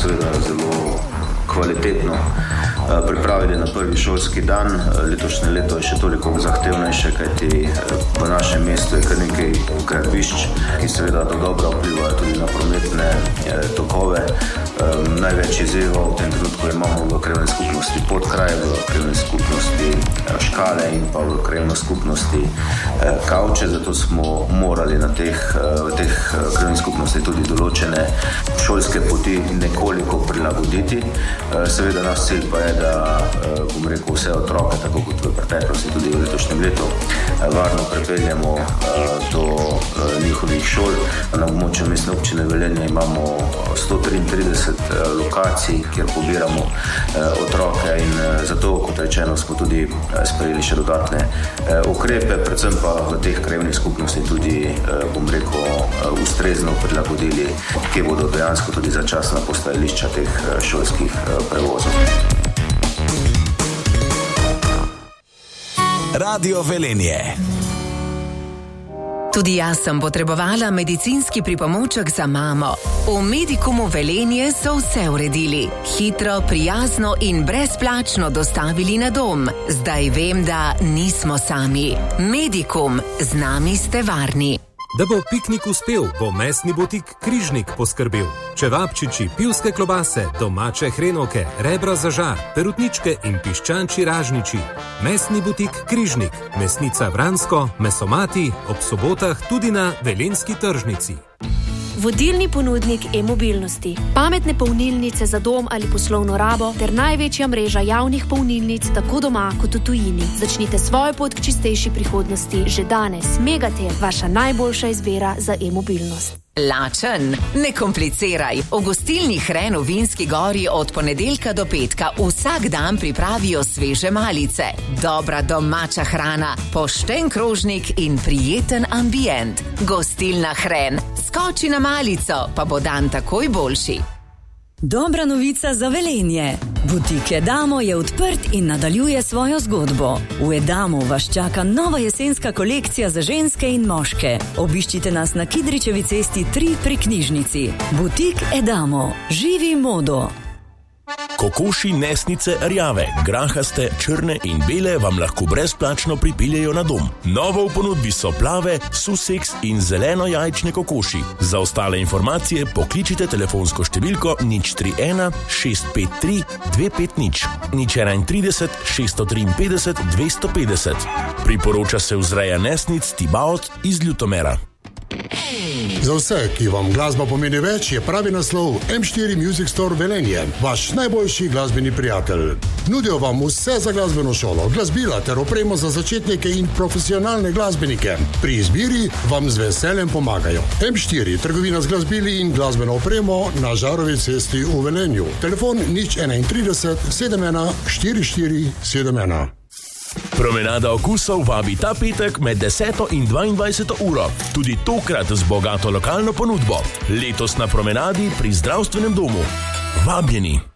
seveda zelo kvalitetno pripravili na prvi šolski dan. Letošnje leto je še toliko zahtevnejše, kajti v našem mestu je kar nekaj gradbišč, ki seveda dobro vplivajo tudi na prometne tokove. Največ izzivov v tem trenutku imamo v krajevni skupnosti Podkraj, v krajevni skupnosti Škale in pa v krajevni skupnosti Kavče, zato smo morali v teh krajevni skupnosti tudi določene šolske poti nekoliko prilagoditi. Seveda naš cilj pa je, da vse otroke, tako kot v preteklosti tudi v letošnjem letu, varno pripeljemo do njihovih šol. Na območju Mestne občine Velenje imamo 133 lokacij, kjer pobiramo otroke in zato, kot rečeno, smo tudi sprejeli še dodatne ukrepe, predvsem pa v teh krajevnih skupnosti tudi, ustrezno prilagodili, kje bodo dejansko tudi začasna postajališča teh šolskih prevozov. Radio Velenje. Tudi jaz sem potrebovala medicinski pripomoček za mamo. V Medikumu Velenje so vse uredili. Hitro, prijazno in brezplačno dostavili na dom. Zdaj vem, da nismo sami. Medikum, z nami ste varni. Da bo piknik uspel, bo mesni butik Križnik poskrbel. Čevapčiči, pivske klobase, domače hrenovke, rebra za žar, perutničke in piščanči ražniči. Mesni butik Križnik, mesnica Vransko, mesomati, ob sobotah tudi na Velenjski tržnici. Vodilni ponudnik e-mobilnosti, pametne polnilnice za dom ali poslovno rabo ter največja mreža javnih polnilnic tako doma kot v tujini. Začnite svojo pot k čistejši prihodnosti že danes. Megatel, vaša najboljša izbira za e-mobilnost. Lačen, ne kompliciraj. V gostilni Hren v Vinski Gori od ponedeljka do petka vsak dan pripravijo sveže malice. Dobra domača hrana, pošten krožnik in prijeten ambient. Gostilna Hren. Skoči na malico, pa bo dan takoj boljši. Dobra novica za Velenje. Butik Edamo je odprt in nadaljuje svojo zgodbo. V Edamu vas čaka nova jesenska kolekcija za ženske in moške. Obiščite nas na Kidričevi cesti 3 pri knjižnici. Butik Edamo. Živi modo. Kokoši, nesnice, rjave, grahaste, črne in bele vam lahko brezplačno pripeljejo na dom. Novo v ponudbi so plave, suseks in zeleno jajčne kokoši. Za ostale informacije pokličite telefonsko številko 031 653 250 031 653 250. Priporoča se vzreja nesnic Tibaot iz Ljutomera. Za vse, ki vam glasba pomeni več, je pravi naslov M4 Music Store Velenje, vaš najboljši glasbeni prijatelj. Nudijo vam vse za glasbeno šolo, glasbila ter opremo za začetnike in profesionalne glasbenike. Pri izbiri vam z veseljem pomagajo. M4, trgovina z glasbili in glasbeno opremo na Žarovi cesti v Velenju. Telefon 031 71 44 71. Promenada okusov vabi ta petek med 10. in 22. uro. Tudi tokrat z bogato lokalno ponudbo. Letos na promenadi pri zdravstvenem domu. Vabljeni!